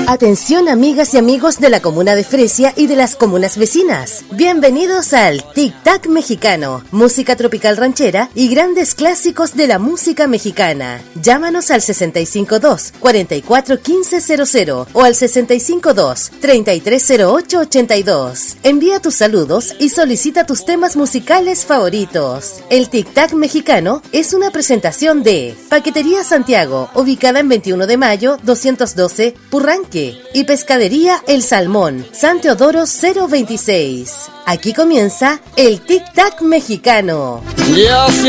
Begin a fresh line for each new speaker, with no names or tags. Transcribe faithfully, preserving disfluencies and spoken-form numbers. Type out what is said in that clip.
Atención amigas y amigos de la comuna de Fresia y de las comunas vecinas. Bienvenidos al Tic Tac Mexicano, música tropical ranchera y grandes clásicos de la música mexicana. Llámanos al sesenta y cinco dos, cuarenta y cuatro, quince cero cero o al sesenta y cinco dos, treinta y tres cero ocho ochenta y dos. Envía tus saludos y solicita tus temas musicales favoritos. El Tic Tac Mexicano es una presentación de Paquetería Santiago, ubicada en veintiuno de mayo, doscientos doce, Purranque, y Pescadería El Salmón, San Teodoro cero veintiséis. Aquí comienza el Tic Tac Mexicano.
Yes,